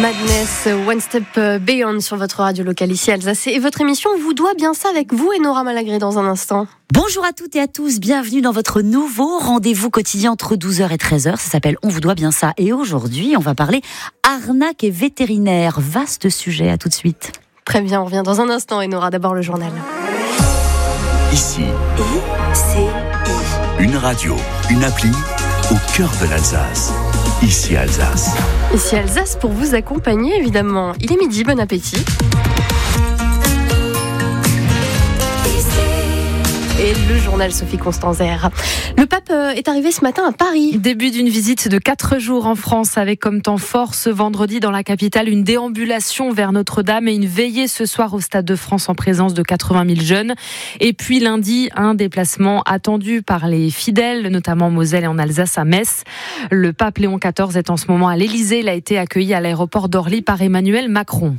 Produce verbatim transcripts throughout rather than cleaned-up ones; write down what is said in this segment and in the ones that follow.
Madness, One Step Beyond sur votre radio locale ici Alsace. Et votre émission vous doit bien ça avec vous et Nora Malagré dans un instant. Bonjour à toutes et à tous, bienvenue dans votre nouveau rendez-vous quotidien entre douze heures et treize heures. Ça s'appelle On vous doit bien ça. Et aujourd'hui, on va parler arnaque et vétérinaire. Vaste sujet, à tout de suite. Très bien, on revient dans un instant et Nora, d'abord le journal. Ici, I C I. une radio, une appli au cœur de l'Alsace. Ici Alsace. Ici Alsace pour vous accompagner évidemment. Il est midi, bon appétit. Et le journal Sophie Constanzer. Le pape est arrivé ce matin à Paris. Début d'une visite de quatre jours en France avec comme temps fort ce vendredi dans la capitale une déambulation vers Notre-Dame et une veillée ce soir au Stade de France en présence de quatre-vingt mille jeunes. Et puis lundi, un déplacement attendu par les fidèles, notamment en Moselle et en Alsace à Metz. Le pape Léon quatorze est en ce moment à l'Élysée. Il a été accueilli à l'aéroport d'Orly par Emmanuel Macron.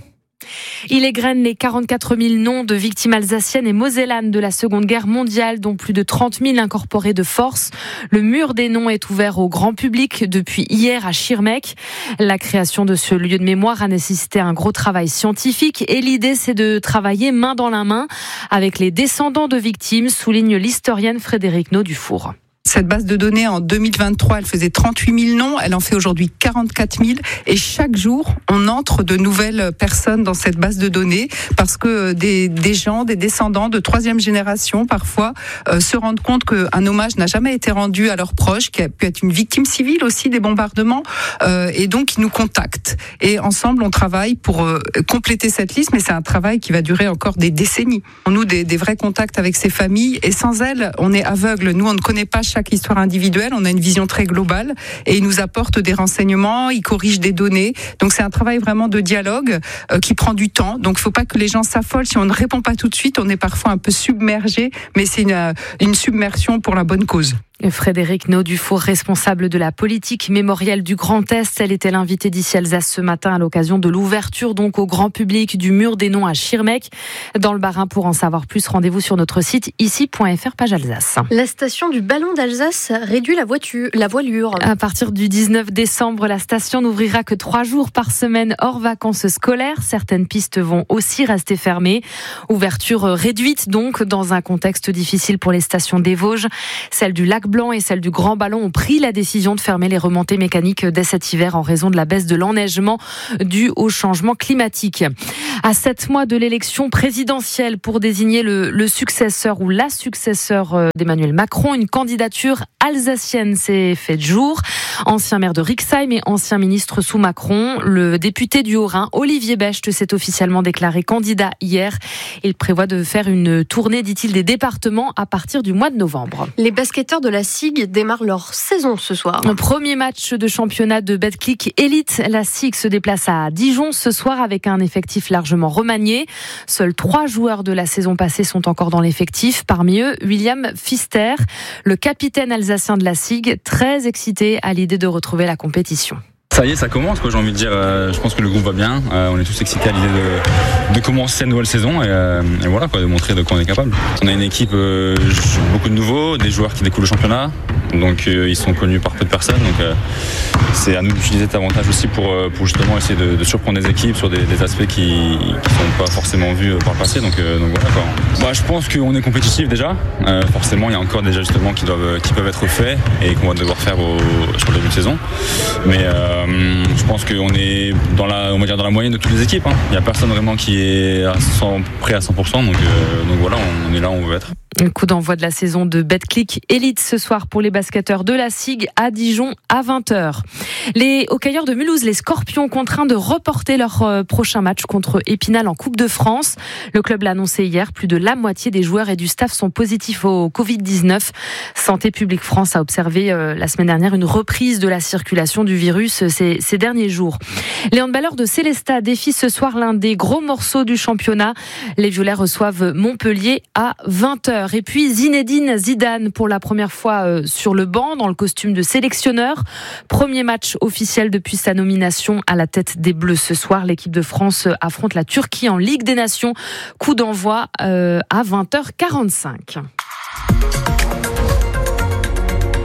Il égrène les quarante-quatre mille noms de victimes alsaciennes et mosellanes de la Seconde Guerre mondiale, dont plus de trente mille incorporés de force. Le mur des noms est ouvert au grand public depuis hier à Schirmeck. La création de ce lieu de mémoire a nécessité un gros travail scientifique et l'idée, c'est de travailler main dans la main avec les descendants de victimes, souligne l'historienne Frédéric Naud-Dufour. Cette base de données, en deux mille vingt-trois, elle faisait trente-huit mille noms. Elle en fait aujourd'hui quarante-quatre mille. Et chaque jour, on entre de nouvelles personnes dans cette base de données parce que des, des gens, des descendants de troisième génération, parfois, euh, se rendent compte qu'un hommage n'a jamais été rendu à leurs proches, qui a pu être une victime civile aussi des bombardements. Euh, et donc, ils nous contactent. Et ensemble, on travaille pour euh, compléter cette liste. Mais c'est un travail qui va durer encore des décennies. On noue des, des vrais contacts avec ces familles. Et sans elles, on est aveugle. Nous, on ne connaît pas chaque histoire individuelle, on a une vision très globale et ils nous apportent des renseignements, ils corrigent des données. Donc c'est un travail vraiment de dialogue euh, qui prend du temps. Donc il ne faut pas que les gens s'affolent. Si on ne répond pas tout de suite, on est parfois un peu submergé, mais c'est une, une submersion pour la bonne cause. Frédéric Naud-Dufour, responsable de la politique mémorielle du Grand Est. Elle était l'invitée d'Ici Alsace ce matin à l'occasion de l'ouverture donc au grand public du mur des noms à Schirmeck. Dans le Bas-Rhin, pour en savoir plus, rendez-vous sur notre site ici point f r, page Alsace. La station du Ballon d'Alsace réduit la, voiture, la voilure. À partir du dix-neuf décembre, la station n'ouvrira que trois jours par semaine hors vacances scolaires. Certaines pistes vont aussi rester fermées. Ouverture réduite donc dans un contexte difficile pour les stations des Vosges. Celle du Lac Blanc et celle du Grand Ballon ont pris la décision de fermer les remontées mécaniques dès cet hiver en raison de la baisse de l'enneigement due au changement climatique. À sept mois de l'élection présidentielle pour désigner le, le successeur ou la successeur d'Emmanuel Macron, une candidature alsacienne s'est faite jour. Ancien maire de Rixheim et ancien ministre sous Macron, le député du Haut-Rhin, Olivier Becht, s'est officiellement déclaré candidat hier. Il prévoit de faire une tournée, dit-il, des départements à partir du mois de novembre. Les basketteurs de la S I G démarrent leur saison ce soir. Le premier match de championnat de Betclic Elite. La S I G se déplace à Dijon ce soir avec un effectif largement remanié. Seuls trois joueurs de la saison passée sont encore dans l'effectif. Parmi eux, William Pfister, le capitaine alsacien de la S I G, très excité à l'idée de retrouver la compétition. Ça y est, ça commence, quoi, j'ai envie de dire. Euh, je pense que le groupe va bien. Euh, on est tous excités à l'idée de, de commencer cette nouvelle saison et, euh, et voilà, quoi, de montrer de quoi on est capable. On a une équipe, euh, beaucoup de nouveaux, des joueurs qui découvrent le championnat. Donc euh, ils sont connus par peu de personnes. Donc euh, c'est à nous d'utiliser cet avantage aussi pour, pour justement essayer de, de surprendre des équipes sur des, des aspects qui ne sont pas forcément vus par le passé. Donc, euh, donc voilà, quoi. Bah, je pense qu'on est compétitif déjà. Euh, forcément, il y a encore des ajustements qui, doivent, qui peuvent être faits et qu'on va devoir faire au, sur le début de saison. Mais euh, je pense qu'on est dans la, on va dire dans la moyenne de toutes les équipes. Hein. Il n'y a personne vraiment qui est à cent, prêt à cent pour cent. Donc, euh, donc voilà, on, on est là où on veut être. Un coup d'envoi de la saison de Betclic Elite ce soir pour les basketteurs de la S I G à Dijon à vingt heures. Les hockeyeurs de Mulhouse, les Scorpions, contraints de reporter leur euh, prochain match contre Épinal en Coupe de France. Le club l'a annoncé hier, plus de la moitié des joueurs et du staff sont positifs au covid dix-neuf. Santé publique France a observé euh, la semaine dernière une reprise de la circulation du virus euh, ces, ces derniers jours. Les handballeurs de Célestat défient ce soir l'un des gros morceaux du championnat. Les Violets reçoivent Montpellier à vingt heures. Et puis Zinedine Zidane pour la première fois euh, sur le banc dans le costume de sélectionneur. Premier match officiel depuis sa nomination à la tête des Bleus ce soir. L'équipe de France affronte la Turquie en Ligue des Nations. Coup d'envoi euh, à vingt heures quarante-cinq.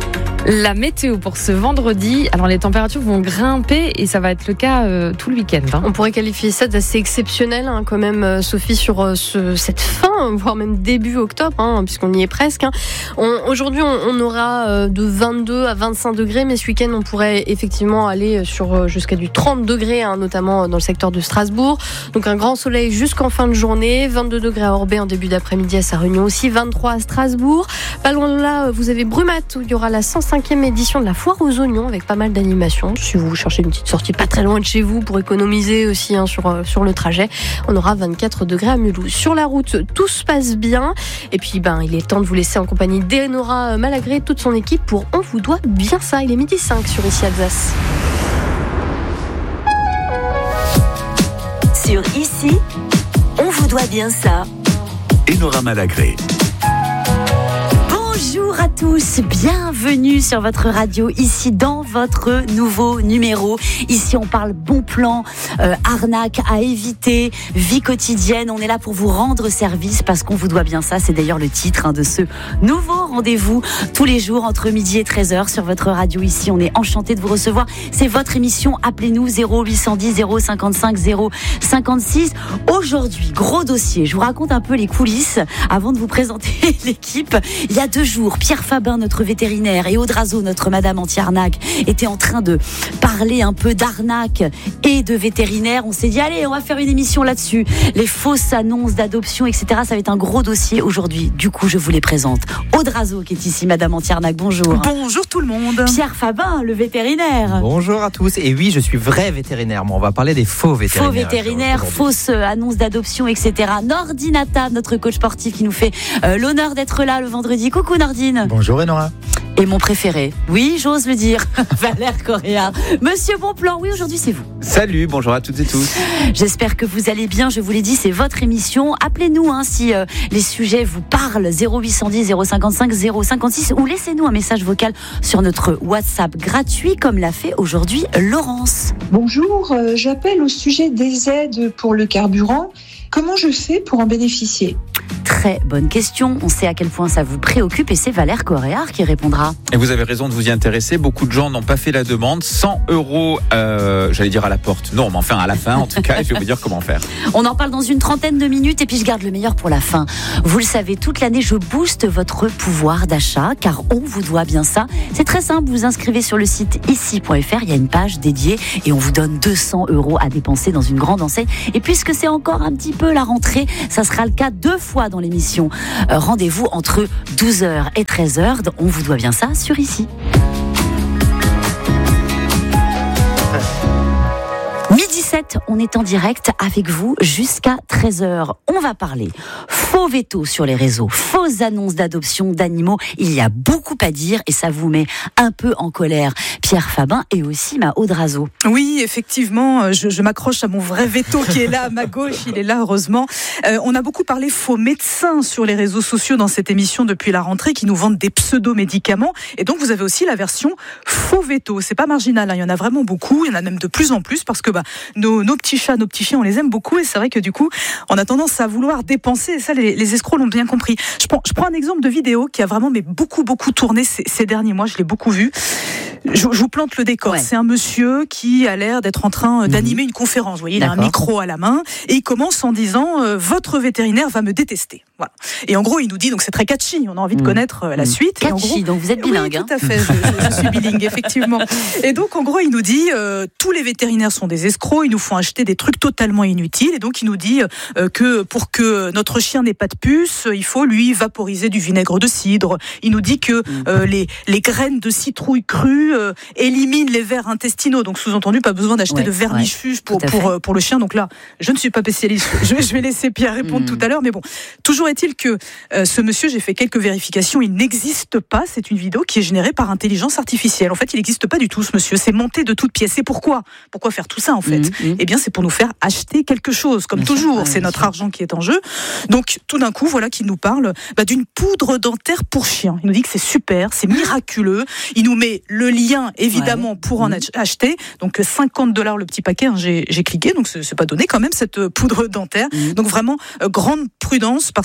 La météo pour ce vendredi, alors les températures vont grimper et ça va être le cas euh, tout le week-end. Hein. On pourrait qualifier ça d'assez exceptionnel hein, quand même, euh, Sophie, sur euh, ce, cette fin, voire même début octobre, hein, puisqu'on y est presque. Hein. On, aujourd'hui, on, on aura euh, de vingt-deux à vingt-cinq degrés, mais ce week-end, on pourrait effectivement aller sur euh, jusqu'à du trente degrés, hein, notamment dans le secteur de Strasbourg. Donc un grand soleil jusqu'en fin de journée, vingt-deux degrés à Orbey en début d'après-midi à Sa Réunion aussi, vingt-trois à Strasbourg. Pas loin de là, vous avez Brumat où il y aura la cent cinquième édition de la foire aux oignons avec pas mal d'animations. Si vous cherchez une petite sortie pas très loin de chez vous pour économiser aussi hein, sur, euh, sur le trajet, on aura vingt-quatre degrés à Mulhouse. Sur la route, tout se passe bien. Et puis, ben, il est temps de vous laisser en compagnie d'Enora Malagré et toute son équipe pour On vous doit bien ça. Il est midi cinq sur Ici Alsace. Sur Ici, on vous doit bien ça. Enora Malagré. Bonjour à tous, bienvenue sur votre radio, ici dans votre nouveau numéro. Ici on parle bon plan, euh, arnaque à éviter, vie quotidienne. On est là pour vous rendre service parce qu'on vous doit bien ça. C'est d'ailleurs le titre hein, de ce nouveau rendez-vous tous les jours entre midi et treize heures sur votre radio. Ici on est enchanté de vous recevoir. C'est votre émission, appelez-nous zéro huit cent dix zéro cinquante-cinq zéro cinquante-six. Aujourd'hui, gros dossier, je vous raconte un peu les coulisses avant de vous présenter l'équipe. Il y a deux jours, Pierre Fabin, notre vétérinaire, et Aude Razo, notre madame anti-arnaque, étaient en train de parler un peu d'arnaque et de vétérinaire. On s'est dit, allez, on va faire une émission là-dessus. Les fausses annonces d'adoption, et cetera. Ça va être un gros dossier aujourd'hui. Du coup, je vous les présente. Aude Razo, qui est ici, madame anti-arnaque, bonjour. Bonjour tout le monde. Pierre Fabin, le vétérinaire. Bonjour à tous. Et oui, je suis vrai vétérinaire. Moi, on va parler des faux vétérinaires. Faux vétérinaires, fausses annonces d'adoption, et cetera. Nordinata, notre coach sportif, qui nous fait euh, l'honneur d'être là le vendredi. Coucou Nordine. Bonjour Enora. Et mon préféré, oui, j'ose le dire, Valère Correa. Monsieur Bonplan, oui, aujourd'hui c'est vous. Salut, bonjour à toutes et tous. J'espère que vous allez bien, je vous l'ai dit, c'est votre émission. Appelez-nous hein, si euh, les sujets vous parlent, zéro huit cent dix zéro cinquante-cinq zéro cinquante-six, ou laissez-nous un message vocal sur notre WhatsApp gratuit, comme l'a fait aujourd'hui Laurence. Bonjour, euh, j'appelle au sujet des aides pour le carburant. Comment je fais pour en bénéficier ? Très bonne question. On sait à quel point ça vous préoccupe et c'est Valère Correa qui répondra. Et vous avez raison de vous y intéresser. Beaucoup de gens n'ont pas fait la demande. cent euros, euh, j'allais dire à la porte. Non, mais enfin à la fin, en tout cas, je vais vous dire comment faire. On en parle dans une trentaine de minutes et puis je garde le meilleur pour la fin. Vous le savez, toute l'année, je booste votre pouvoir d'achat car on vous doit bien ça. C'est très simple. Vous inscrivez sur le site ici point f r. Il y a une page dédiée et on vous donne deux cents euros à dépenser dans une grande enseigne. Et puisque c'est encore un petit peu la rentrée, ça sera le cas deux fois dans l'émission. Euh, rendez-vous entre douze heures et treize heures. On vous doit bien ça sur Ici. Midi sept, on est en direct avec vous jusqu'à treize heures. On va parler faux veto sur les réseaux, fausses annonces d'adoption d'animaux. Il y a beaucoup à dire et ça vous met un peu en colère. Pierre Fabin et aussi ma Aude Razo. Oui, effectivement, je, je m'accroche à mon vrai veto qui est là à ma gauche. Il est là, heureusement. Euh, on a beaucoup parlé faux médecins sur les réseaux sociaux dans cette émission depuis la rentrée qui nous vendent des pseudo-médicaments. Et donc, vous avez aussi la version faux veto. C'est pas marginal, hein. Il y en a vraiment beaucoup. Il y en a même de plus en plus parce que bah, nos, nos petits chats, nos petits chiens, on les aime beaucoup. Et c'est vrai que du coup, on a tendance à vouloir dépenser. Et ça, les, les escrocs l'ont bien compris. Je prends, je prends un exemple de vidéo qui a vraiment mais beaucoup, beaucoup tourné ces, ces derniers mois. Je l'ai beaucoup vu. Je, je vous plante le décor. Ouais. C'est un monsieur qui a l'air d'être en train d'animer mmh. une conférence. Vous voyez, il a un micro à la main et il commence en disant euh, « Votre vétérinaire va me détester ». Voilà. Et en gros, il nous dit, donc c'est très catchy, on a envie de connaître euh, la mmh. suite. Catchy, et en gros, donc vous êtes bilingue. Oui, tout à fait, je, je, je suis bilingue, effectivement. Et donc, en gros, il nous dit euh, « Tous les vétérinaires sont des escrocs, ils nous font acheter des trucs totalement inutiles. » Et donc, il nous dit euh, que pour que notre chien n'ait pas de puce, il faut lui vaporiser du vinaigre de cidre. Il nous dit que euh, les, les graines de citrouille crues euh, éliminent les vers intestinaux. Donc, sous-entendu, pas besoin d'acheter ouais, de vermifuge ouais, pour, pour, euh, pour le chien. Donc là, je ne suis pas spécialiste. Je, je vais laisser Pierre répondre mmh. tout à l'heure. Mais bon, toujours est-il que euh, ce monsieur, j'ai fait quelques vérifications, il n'existe pas. C'est une vidéo qui est générée par intelligence artificielle. En fait, il n'existe pas du tout, ce monsieur. C'est monté de toutes pièces. Et pourquoi Pourquoi faire tout ça, en fait mmh, mmh. Eh bien, c'est pour nous faire acheter quelque chose. Comme bien toujours, sûr, c'est notre sûr. argent qui est en jeu. Donc, tout d'un coup, voilà qu'il nous parle bah, d'une poudre dentaire pour chien. Il nous dit que c'est super, c'est miraculeux. Il nous met le lien, évidemment, ouais. pour en mmh. acheter. Donc, cinquante dollars le petit paquet. Hein, j'ai, j'ai cliqué, donc c'est, c'est pas donné quand même, cette poudre dentaire. Mmh. Donc, vraiment, euh, grande prudence, parce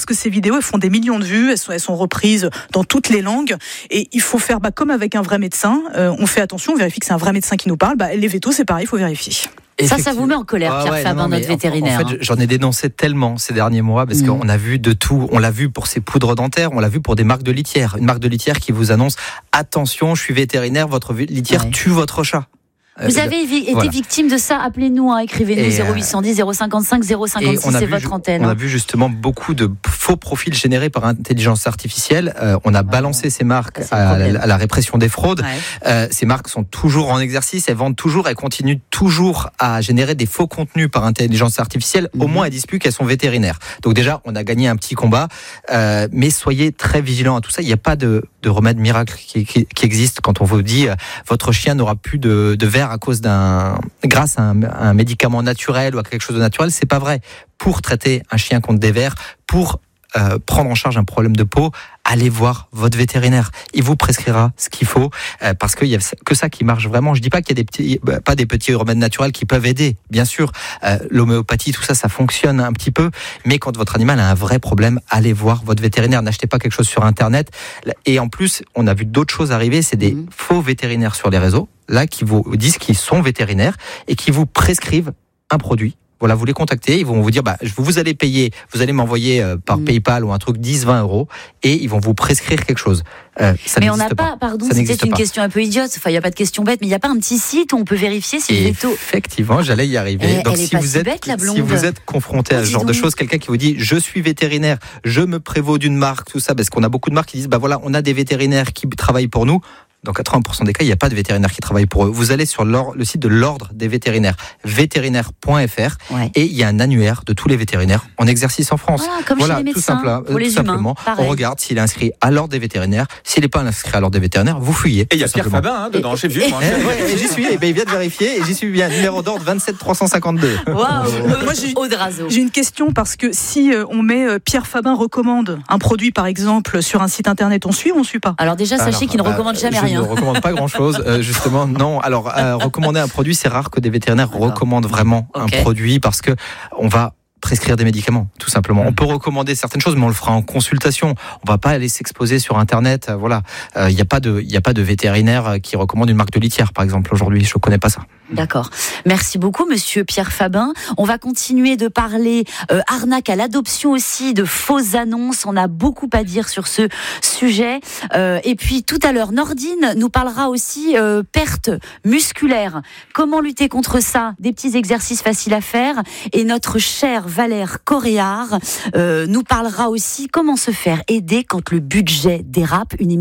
que ces vidéos, elles font des millions de vues, elles sont, elles sont reprises dans toutes les langues. Et il faut faire bah, comme avec un vrai médecin. Euh, on fait attention, on vérifie que c'est un vrai médecin qui nous parle. Bah, les vétos, c'est pareil, il faut vérifier. Ça, ça vous met en colère, ah Pierre ouais, Fabin, non, non, notre vétérinaire. En fait, j'en ai dénoncé tellement ces derniers mois parce mmh. qu'on a vu de tout. On l'a vu pour ces poudres dentaires, on l'a vu pour des marques de litière. Une marque de litière qui vous annonce attention, je suis vétérinaire, votre litière ouais. tue votre chat. Vous avez été voilà. victime de ça, appelez-nous, hein, écrivez-nous zéro huit cent dix zéro cinquante-cinq zéro cinquante-six, c'est votre antenne. On a vu justement beaucoup de faux profils générés par intelligence artificielle. Euh, on a balancé ah, ces marques à, à, la, à la répression des fraudes. Ouais. Euh, ces marques sont toujours en exercice, elles vendent toujours, elles continuent toujours à générer des faux contenus par intelligence artificielle. Mm-hmm. Au moins, elles disent plus qu'elles sont vétérinaires. Donc déjà, on a gagné un petit combat, euh, mais soyez très vigilants à tout ça. Il n'y a pas de, de remède miracle qui, qui, qui existe quand on vous dit euh, votre chien n'aura plus de, de verre à cause d'un, grâce à un, un médicament naturel ou à quelque chose de naturel, c'est pas vrai. Pour traiter un chien contre des vers, pour euh, prendre en charge un problème de peau, allez voir votre vétérinaire. Il vous prescrira ce qu'il faut euh, parce qu'il y a que ça qui marche vraiment. Je dis pas qu'il y a des petits, bah, pas des petits remèdes naturels qui peuvent aider. Bien sûr, euh, l'homéopathie, tout ça, ça fonctionne un petit peu. Mais quand votre animal a un vrai problème, allez voir votre vétérinaire. N'achetez pas quelque chose sur Internet. Et en plus, on a vu d'autres choses arriver. C'est des mmh. faux vétérinaires sur les réseaux, là, qui vous disent qu'ils sont vétérinaires et qui vous prescrivent un produit. Voilà, vous les contactez, ils vont vous dire, bah, vous allez payer, vous allez m'envoyer euh, par mmh. PayPal ou un truc dix, vingt euros, et ils vont vous prescrire quelque chose. Euh, ça mais on n'a pas, pas, pardon, c'était une pas. question un peu idiote, enfin, il n'y a pas de question bête, mais il n'y a pas un petit site où on peut vérifier si le veto. Effectivement, j'allais y arriver. Elle, Donc, elle si, vous si êtes, bête, la blonde. si vous êtes confronté à ce genre de choses, quelqu'un qui vous dit, je suis vétérinaire, je me prévaux d'une marque, tout ça, parce qu'on a beaucoup de marques qui disent, bah voilà, on a des vétérinaires qui travaillent pour nous. Dans quatre-vingts pour cent des cas, il n'y a pas de vétérinaire qui travaille pour eux. Vous allez sur le site de l'Ordre des vétérinaires, vétérinaire point f r, ouais. et il y a un annuaire de tous les vétérinaires en exercice en France. Voilà, comme voilà, chez les médecins, tout, simple, pour les tout humains, simplement. pareil. On regarde s'il est inscrit à l'Ordre des vétérinaires. S'il n'est pas inscrit à l'Ordre des vétérinaires, vous fuyez. Et il y a Pierre simplement. Fabin hein, dedans, j'ai vu. Et, ouais, et j'y suis, et ben, il vient de vérifier, et j'y suis bien. Numéro d'ordre vingt-sept trois cent cinquante-deux. Waouh, euh, moi j'ai, j'ai une question parce que si euh, on met euh, Pierre Fabin recommande un produit par exemple sur un site internet, on suit ou on suit pas? Alors déjà, sachez Alors, qu'il ne bah, recommande jamais je rien. Je ne recommande pas grand-chose. Euh, justement, non. Alors, euh, recommander un produit, c'est rare que des vétérinaires Alors, recommandent vraiment okay. un produit parce que on va prescrire des médicaments, tout simplement. On peut recommander certaines choses, mais on le fera en consultation. On va pas aller s'exposer sur Internet. Voilà. Il euh, n'y a pas de, il y a pas de vétérinaire qui recommande une marque de litière, par exemple, aujourd'hui. Je connais pas ça. D'accord. Merci beaucoup, monsieur Pierre Fabin. On va continuer de parler euh, arnaque à l'adoption aussi, de fausses annonces. On a beaucoup à dire sur ce sujet. Euh, et puis, tout à l'heure, Nordine nous parlera aussi euh, perte musculaire. Comment lutter contre ça? Des petits exercices faciles à faire. Et notre cher Valère Coréard euh, nous parlera aussi comment se faire aider quand le budget dérape. Une